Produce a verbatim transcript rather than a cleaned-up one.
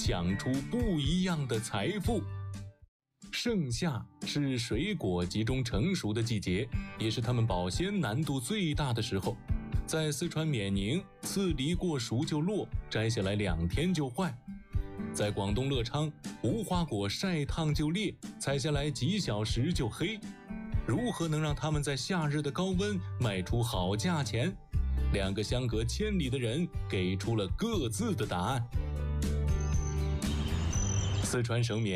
抢出不一样的财富。盛夏是水果集中成熟的季节，也是它们保鲜难度最大的时候。在四川冕宁，刺梨过熟就落，摘下来两天就坏。在广东乐昌，无花果晒烫就裂，采下来几小时就黑。如何能让它们在夏日的高温卖出好价钱？两个相隔千里的人给出了各自的答案。四川省冕